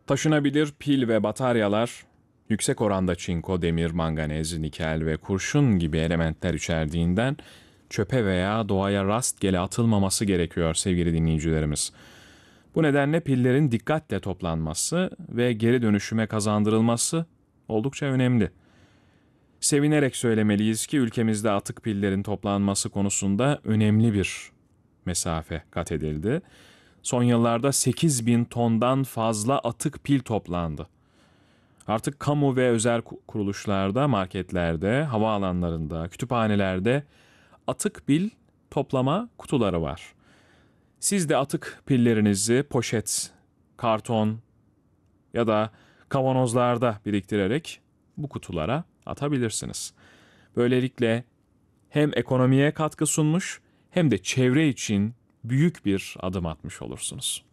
Taşınabilir pil ve bataryalar yüksek oranda çinko, demir, manganez, nikel ve kurşun gibi elementler içerdiğinden çöpe veya doğaya rastgele atılmaması gerekiyor sevgili dinleyicilerimiz. Bu nedenle pillerin dikkatle toplanması ve geri dönüşüme kazandırılması oldukça önemli. Sevinerek söylemeliyiz ki ülkemizde atık pillerin toplanması konusunda önemli bir mesafe kat edildi. Son yıllarda 8.000 tondan fazla atık pil toplandı. Artık kamu ve özel kuruluşlarda, marketlerde, havaalanlarında, kütüphanelerde atık pil toplama kutuları var. Siz de atık pillerinizi poşet, karton ya da kavanozlarda biriktirerek bu kutulara atabilirsiniz. Böylelikle hem ekonomiye katkı sunmuş hem de çevre için büyük bir adım atmış olursunuz.